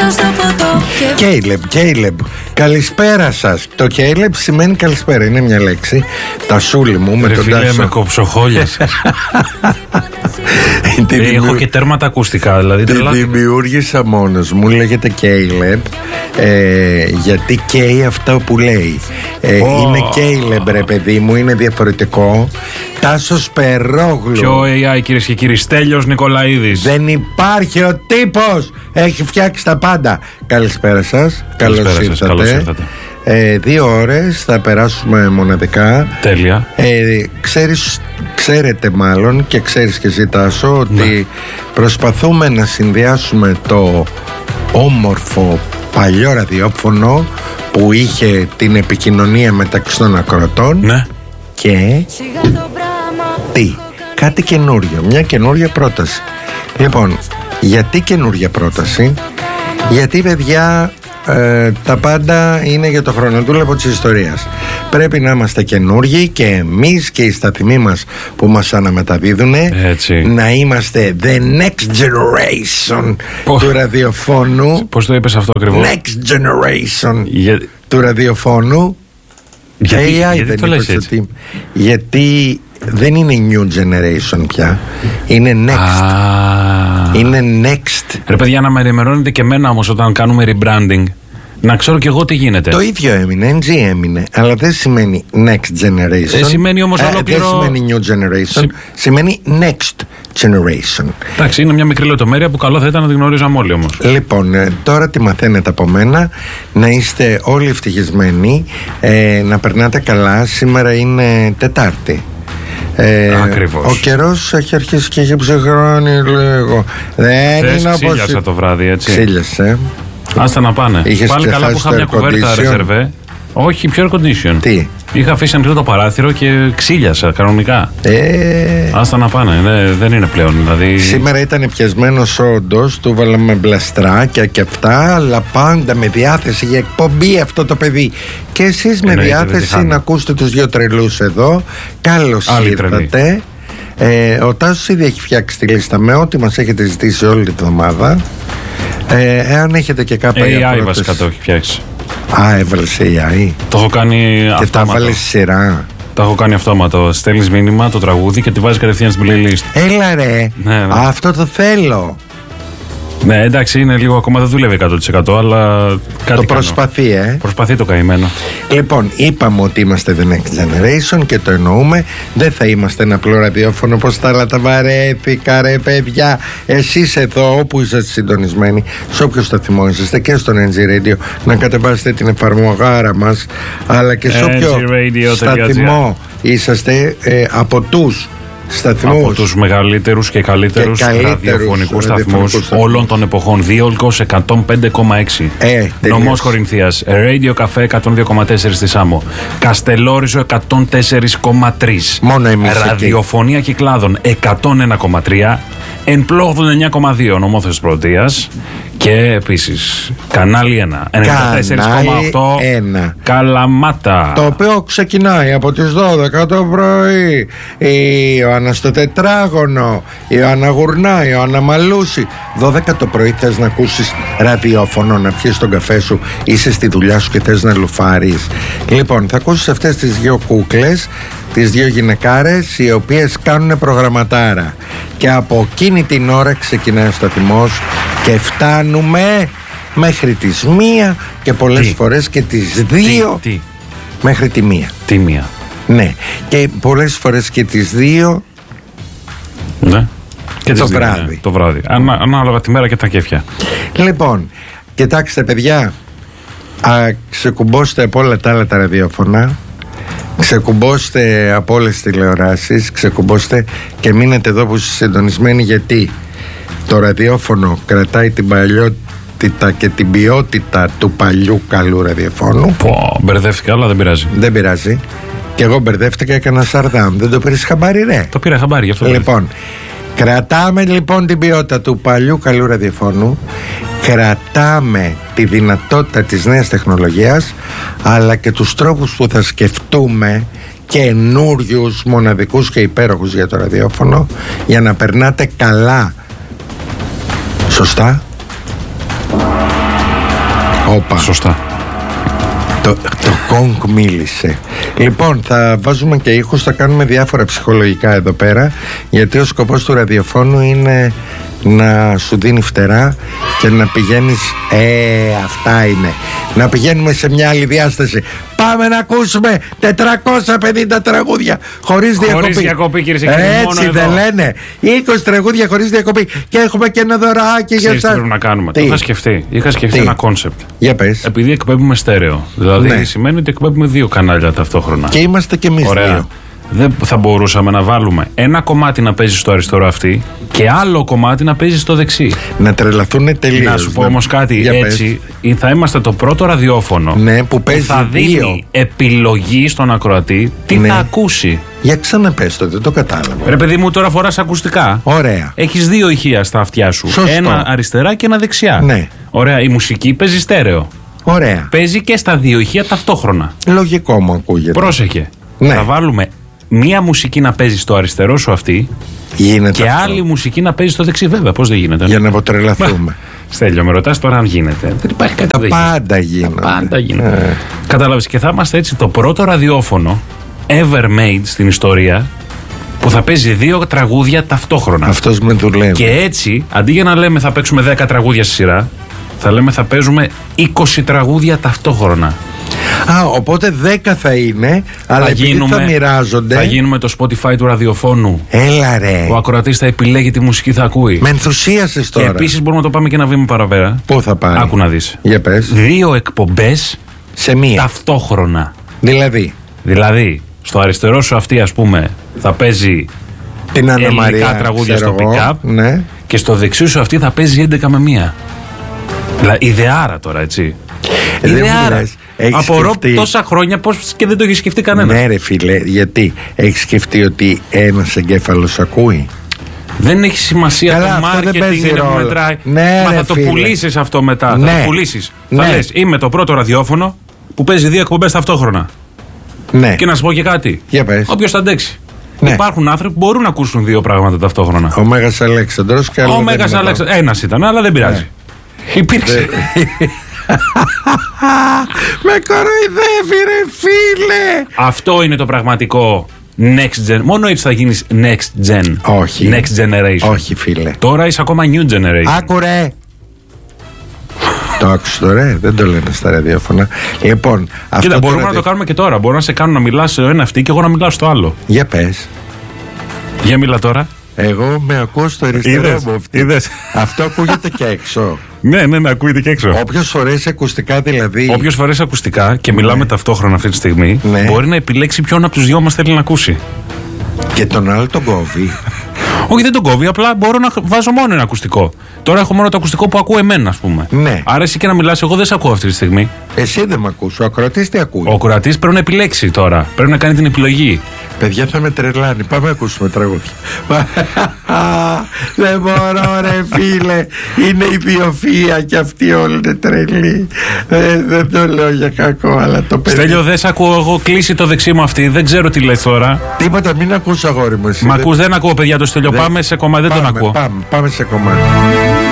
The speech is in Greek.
Κέιλεμπ, καλησπέρα σας. Το Κέιλεμπ σημαίνει καλησπέρα, είναι μια λέξη. Τα σούλη μου με τον Τάσο. Με κοψοχόλιες. Έχω και τέρματα ακουστικά, δηλαδή. Την δημιούργησα μόνος μου, λέγεται Κέιλεμπ, γιατί καίει αυτό που λέει. Είναι Κέιλεμπ, ρε παιδί μου, είναι διαφορετικό. Τάσος Περόγλου. Ποιο AI, κυρίες και κύριοι? Στέλιος Νικολαίδης. Δεν υπάρχει ο τύπος. Έχει φτιάξει τα πάντα. Καλησπέρα σας. Καλώς ήρθατε. 2 ώρες θα περάσουμε μοναδικά. Τέλεια. Ξέρετε μάλλον και ξέρεις και εσύ, Τάσο, ότι προσπαθούμε να συνδυάσουμε το όμορφο παλιό ραδιόφωνο που είχε την επικοινωνία μεταξύ των ακροατών και κάτι καινούριο, μια καινούρια πρόταση. Λοιπόν, γιατί καινούρια πρόταση? Γιατί, παιδιά, τα πάντα είναι για το χρονοτούλεπο της ιστορίας. Πρέπει να είμαστε καινούργοι και εμείς και οι σταθμοί μας που μας αναμεταδίδουν να είμαστε the next generation του ραδιοφώνου. Πώς το είπες αυτό ακριβώς? Next generation του ραδιοφώνου. Γιατί δεν το λες έτσι? Γιατί δεν είναι new generation πια. Είναι next. Είναι next. Ρε παιδιά, να με ενημερώνετε και εμένα όμως όταν κάνουμε rebranding, να ξέρω κι εγώ τι γίνεται. Το ίδιο έμεινε, NG έμεινε, αλλά δεν σημαίνει next generation. Σημαίνει όμως ολόκληρο. Δεν σημαίνει new generation, σημαίνει next generation. Εντάξει, είναι μια μικρή λεπτομέρεια που καλό θα ήταν να την γνωρίζαμε όλοι όμως. Λοιπόν, τώρα τι μαθαίνετε από μένα? Να είστε όλοι ευτυχισμένοι, να περνάτε καλά. Σήμερα είναι Τετάρτη. Ακριβώς. Ο καιρός έχει αρχίσει και έχει ψυχρώνει λίγο. Δεν είναι όπως. Ξύλιασα το βράδυ, έτσι. Ξύλιασε. Άστα να πάνε. Πάλι καλά που είχα μια κουβέρτα ρεσερβέ. Όχι, πιο air condition. Τι? Είχα αφήσει ανοιχτό το παράθυρο και ξύλιασα κανονικά. Άστα να πάνε. Δεν είναι πλέον. Δηλαδή. Σήμερα ήταν πιασμένος όντως. Του βάλαμε μπλαστράκια και αυτά. Αλλά πάντα με διάθεση για εκπομπή αυτό το παιδί. Και εσείς με διάθεση να ακούσετε τους 2 τρελούς εδώ. Καλώς ήρθατε. Ο Τάσος ήδη έχει φτιάξει τη λίστα με ό,τι μας έχετε ζητήσει όλη τη εβδομάδα. Εάν έχετε και κάποια AI βασικά το έχει φτιάξει. Έβαλες AI. Το έχω κάνει και αυτόματο. τα βάλεις σειρά. Το έχω κάνει αυτόματο. Στέλνεις μήνυμα, το τραγούδι και τη βάζει κατευθείαν στην playlist. Έλα ρε. Ναι. Αυτό το θέλω. Ναι, εντάξει, είναι λίγο ακόμα, δεν δουλεύει 100%, αλλά κάτι το προσπαθεί, Προσπαθεί το καημένο. Λοιπόν, είπαμε ότι είμαστε the next generation και το εννοούμε. Δεν θα είμαστε ένα απλό ραδιόφωνο όπως τα άλλα. Τα βαρέθηκα, ρε παιδιά. Εσείς εδώ, όπου είσαστε συντονισμένοι, σε όποιο σταθμό είσαστε, και στον NG Radio, να κατεβάσετε την εφαρμογάρα μας, αλλά και σε όποιο σταθμό είσαστε, από τους σταθμούς, από τους μεγαλύτερους και καλύτερους ραδιοφωνικούς σταθμούς όλων των εποχών. Δίολκος 105,6, Νομός Κορινθίας, Radio Café 102,4 στη Σάμο, Καστελόριζο 104,3, μόνο εμείς Ραδιοφωνία Κυκλάδων 101,3, Εν Πλόγδου 9,2, Νομόθεσης Πρωτείας. Και επίσης κανάλι 1 94,8 Καλαμάτα, το οποίο ξεκινάει από τις 12 το πρωί. Η Ιωάννα στο τετράγωνο, η Ιωάννα γουρνάει, η Ιωάννα μαλούσει. 12 το πρωί θες να ακούσεις ραδιόφωνο, να πιεις τον καφέ σου, είσαι στη δουλειά σου και θες να λουφάρεις? Λοιπόν, θα ακούσεις αυτές τις 2 κούκλες, τις 2 γυναικάρες, οι οποίες κάνουν προγραμματάρα. Και από εκείνη την ώρα ξεκινάει ο σταθμός και φτάνουμε μέχρι τις 1 και πολλές φορές και τις 2 μέχρι τη 1. Τη 1. Ναι, και πολλές φορές και τις 2. Ναι. Και το 2, βράδυ. Ναι, το βράδυ. Ανάλογα τη μέρα και τα κέφια. Λοιπόν, κοιτάξτε παιδιά, ξεκουμπώστε από όλα τα άλλα τα ραδιόφωνα, ξεκουμπώστε από όλες τις τηλεοράσεις, ξεκουμπώστε και μείνετε εδώ που είστε συντονισμένοι, γιατί το ραδιόφωνο κρατάει την παλιότητα και την ποιότητα του παλιού καλού ραδιοφώνου. Μπερδεύτηκα, αλλά δεν πειράζει. Δεν πειράζει. Και εγώ μπερδεύτηκα, έκανα Σαρδάμ. Δεν το πήρες χαμπάρι, ρε? Το πήρα χαμπάρι, γι' αυτό. Λοιπόν, κρατάμε λοιπόν την ποιότητα του παλιού καλού ραδιοφώνου, κρατάμε τη δυνατότητα της νέας τεχνολογίας, αλλά και τους τρόπους που θα σκεφτούμε καινούριους, μοναδικούς και υπέροχους για το ραδιόφωνο, για να περνάτε καλά. Σωστά? Όπα. Σωστά. Το κόγκ μίλησε. Λοιπόν, θα βάζουμε και ήχους, θα κάνουμε διάφορα ψυχολογικά εδώ πέρα, γιατί ο σκοπός του ραδιοφώνου είναι να σου δίνει φτερά και να πηγαίνεις, αυτά είναι, να πηγαίνουμε σε μια άλλη διάσταση. Πάμε να ακούσουμε 450 τραγούδια χωρίς διακοπή, κύριε έτσι δεν λένε? 20 τραγούδια χωρίς διακοπή. Και έχουμε και ένα δωράκι για εσάς. Τι πρέπει να κάνουμε? Το είχα σκεφτεί ένα κόνσεπτ. Για πες. Επειδή εκπέμπουμε στέρεο, δηλαδή σημαίνει ότι εκπέμπουμε 2 κανάλια ταυτόχρονα. Και είμαστε κι εμείς 2. Δεν θα μπορούσαμε να βάλουμε ένα κομμάτι να παίζει στο αριστερό αυτή και άλλο κομμάτι να παίζει στο δεξί? Να τρελαθούν τελείως. Να σου πω όμως κάτι, έτσι θα είμαστε το πρώτο ραδιόφωνο που θα δίνει επιλογή στον ακροατή τι θα ακούσει. Για ξαναπες το, δεν το κατάλαβα. Ρε παιδί μου, τώρα φοράς ακουστικά. Ωραία. Έχεις 2 ηχεία στα αυτιά σου. Σωστό. Ένα αριστερά και ένα δεξιά. Ναι. Ωραία, η μουσική παίζει στέρεο. Ωραία. Παίζει και στα 2 ηχεία ταυτόχρονα. Λογικό μου ακούγεται. Πρόσεχε. Ναι. Θα βάλουμε μία μουσική να παίζει στο αριστερό σου αυτή. Γίνεται και αυτό. Άλλη μουσική να παίζει στο δεξί, βέβαια. Πώς δεν γίνεται? Για να αποτρελαθούμε. Στέλιο, με ρωτάς τώρα αν γίνεται. Δεν υπάρχει κάτι. Τα πάντα γίνονται. Κατάλαβες, και θα είμαστε έτσι το πρώτο ραδιόφωνο ever made στην ιστορία που θα παίζει 2 τραγούδια ταυτόχρονα. Αυτός με δουλεύει. Και έτσι, αντί για να λέμε θα παίξουμε 10 τραγούδια στη σειρά, θα λέμε θα παίζουμε 20 τραγούδια ταυτόχρονα. Οπότε 10 θα είναι, αλλά θα μοιράζονται. Θα γίνουμε το Spotify του ραδιοφώνου. Έλα ρε. Ο ακροατής θα επιλέγει τι μουσική θα ακούει. Με ενθουσίασες τώρα. Και επίσης μπορούμε να το πάμε και ένα βήμα παραπέρα. Πού θα πάει? Άκου να δεις. Για πες. 2 εκπομπές σε μία ταυτόχρονα. Δηλαδή στο αριστερό σου αυτή, ας πούμε, θα παίζει την ελληνικά τραγούδια στο pick-up, ναι. Και στο δεξί σου αυτή θα παίζει 11 με 1. Δηλαδή, ιδεάρα τώρα, έτσι. Ιδεάρα. Απορώ τόσα χρόνια πώς και δεν το έχει σκεφτεί κανένα. Ναι ρε φίλε, γιατί έχει σκεφτεί ότι ένας εγκέφαλος ακούει? Δεν έχει σημασία. Καλά, το marketing είναι που μετράει. Ναι, μα θα το πουλήσεις αυτό μετά. Ναι. Θα το πουλήσεις. Ναι. Θα λες, είμαι το πρώτο ραδιόφωνο που παίζει 2 εκπομπές ταυτόχρονα. Ναι. Και να σου πω και κάτι. Όποιος θα αντέξει. Ναι. Υπάρχουν άνθρωποι που μπορούν να ακούσουν 2 πράγματα ταυτόχρονα. Ο Μέγας Αλέξανδρος και άλλο. Ο Μέγας Αλέξανδρος. Ένας ήταν, αλλά δεν πειράζει. Ναι. Υπήρξε. Με κοροϊδεύει ρε φίλε. Αυτό είναι το πραγματικό next gen. Μόνο έτσι θα γίνεις next gen. Όχι. Next generation. Όχι φίλε. Τώρα είσαι ακόμα new generation. Άκου ρε. Το άκουσες τώρα, δεν το λένε στα ραδιόφωνα. Λοιπόν, κοίτα, μπορούμε να το κάνουμε και τώρα. Μπορώ να σε κάνω να μιλάς στο ένα αυτή και εγώ να μιλάω στο άλλο. Για πες. Για μιλά τώρα. Εγώ με ακούω στο αριστερό μου. Είδες. Αυτό ακούγεται και έξω. Ναι, ακούγεται και έξω. Όποιος φορέσει ακουστικά δηλαδή. Όποιος φορέσει ακουστικά και μιλάμε ταυτόχρονα αυτή τη στιγμή, μπορεί να επιλέξει ποιον από τους 2 μας θέλει να ακούσει. Και τον άλλο τον κόβει. Όχι, δεν τον κόβει, απλά μπορώ να βάζω μόνο ένα ακουστικό. Τώρα έχω μόνο το ακουστικό που ακούω εμένα, ας πούμε. Ναι. Άρα εσύ και να μιλάς, εγώ δεν σε ακούω αυτή τη στιγμή. Εσύ δεν με ακούς, ο ακροατής τι ακούει? Ο ακροατής πρέπει να επιλέξει τώρα. Πρέπει να κάνει την επιλογή. Παιδιά, θα με τρελάνει. Πάμε να ακούσουμε τραγούδια. Δεν μπορώ ρε φίλε. Είναι ιδιοφυΐα και αυτή όλοι είναι τρελή. Δεν το λέω για κακό, αλλά το παιδί. Στέλιο, δεν σε ακούω εγώ. Κλείσει το δεξί μου αυτή. Δεν ξέρω τι λες τώρα. Τίποτα, μην ακούς αγόρι μου εσύ. Μ' ακούς, δεν ακούω παιδιά το Στέλιο. Πάμε σε κομμάτι, δεν τον ακούω. Πάμε σε κομμάτι.